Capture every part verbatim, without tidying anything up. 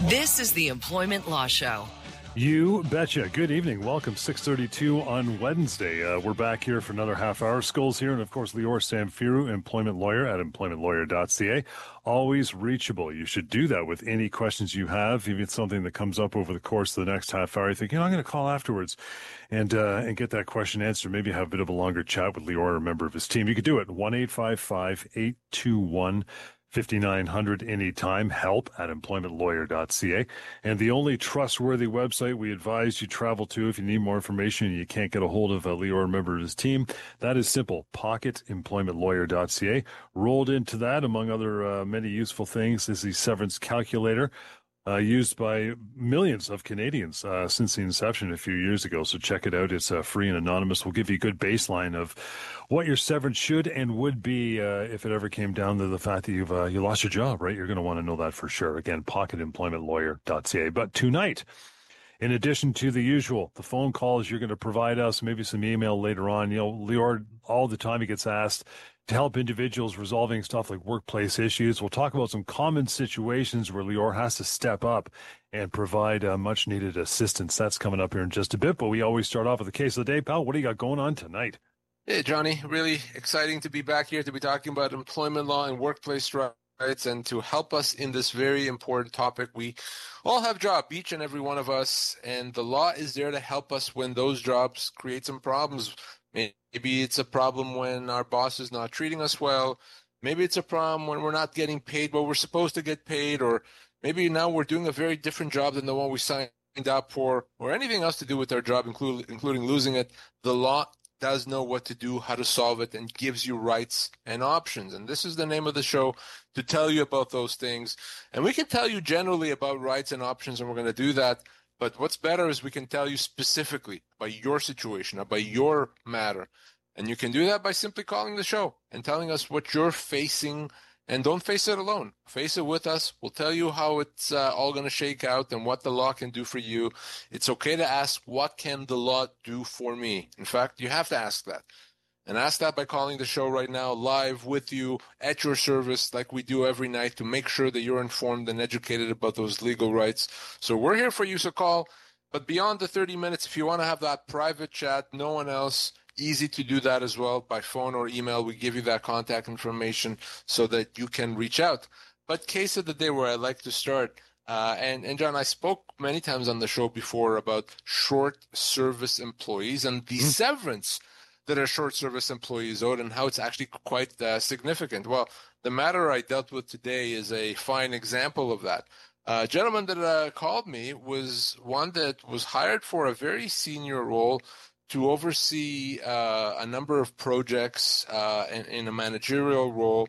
This is the Employment Law Show. You betcha. Good evening. Welcome. six thirty-two on Wednesday. Uh, we're back here for another half hour. Skulls here. And, of course, Lior Samfiru, employment lawyer at employment lawyer dot c a. Always reachable. You should do that with any questions you have, even something that comes up over the course of the next half hour. You think, you know, I'm going to call afterwards and uh, and get that question answered. Maybe have a bit of a longer chat with Lior or a member of his team. You could do it. one eight five five, eight two one, fifty-nine hundred anytime. Help at employment lawyer dot c a. And the only trustworthy website we advise you travel to if you need more information and you can't get a hold of a Lior or a member of his team, that is simple. pocket employment lawyer dot c a. Rolled into that, among other uh, many useful things, is the severance calculator. Uh, used by millions of Canadians uh, since the inception a few years ago. So check it out. It's uh, free and anonymous. We'll give you a good baseline of what your severance should and would be uh, if it ever came down to the fact that you've uh, you lost your job, right? You're going to want to know that for sure. Again, pocket employment lawyer dot c a. But tonight, in addition to the usual, the phone calls you're going to provide us, maybe some email later on. You know, Lior, all the time he gets asked to help individuals resolving stuff like workplace issues. We'll talk about some common situations where Lior has to step up and provide uh, much needed assistance. That's coming up here in just a bit, but we always start off with the case of the day. Pal, what do you got going on tonight? Hey, Johnny, really exciting to be back here to be talking about employment law and workplace rights, and to help us in this very important topic. We all have jobs, each and every one of us, and the law is there to help us when those jobs create some problems. Maybe it's a problem when our boss is not treating us well. Maybe it's a problem when we're not getting paid what we're supposed to get paid, or maybe now we're doing a very different job than the one we signed up for, or anything else to do with our job, include, including losing it. The law does know what to do, how to solve it, and gives you rights and options. And this is the name of the show, to tell you about those things. And we can tell you generally about rights and options, and we're going to do that. But what's better is we can tell you specifically about your situation, about your matter. And you can do that by simply calling the show and telling us what you're facing. And don't face it alone. Face it with us. We'll tell you how it's uh, all going to shake out and what the law can do for you. It's okay to ask, what can the law do for me? In fact, you have to ask that. And ask that by calling the show right now, live with you, at your service, like we do every night, to make sure that you're informed and educated about those legal rights. So we're here for you, so call. But beyond the thirty minutes, if you want to have that private chat, no one else, easy to do that as well, by phone or email. We give you that contact information so that you can reach out. But case of the day where I'd like to start, uh, and, and John, I spoke many times on the show before about short service employees and the mm. severance that are short service employees owed, and how it's actually quite uh, significant. Well, the matter I dealt with today is a fine example of that. A gentleman that uh, called me was one that was hired for a very senior role to oversee uh, a number of projects uh, in, in a managerial role,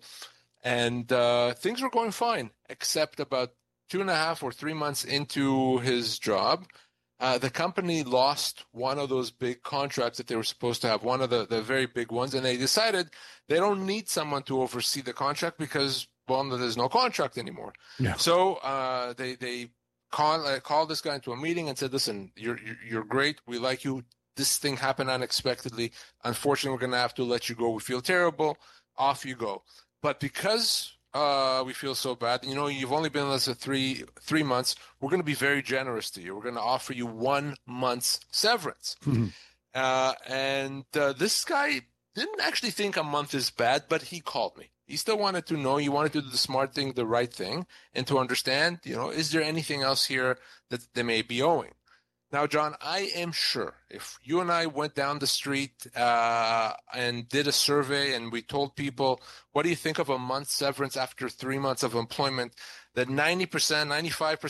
and uh, things were going fine, except about two and a half or three months into his job, Uh, the company lost one of those big contracts that they were supposed to have, one of the, the very big ones, and they decided they don't need someone to oversee the contract because, well, there's no contract anymore. Yeah. So uh, they they call, uh, called this guy into a meeting and said, listen, you're, you're great. We like you. This thing happened unexpectedly. Unfortunately, we're going to have to let you go. We feel terrible. Off you go. But because Uh, we feel so bad. You know, you've only been with us for three three months. We're going to be very generous to you. We're going to offer you one month's severance. Mm-hmm. Uh, and uh, this guy didn't actually think a month is bad, but he called me. He still wanted to know. He wanted to do the smart thing, the right thing, and to understand, you know, is there anything else here that they may be owing? Now, John, I am sure if you and I went down the street uh, and did a survey and we told people, what do you think of a month's severance after three months of employment, that ninety percent, ninety-five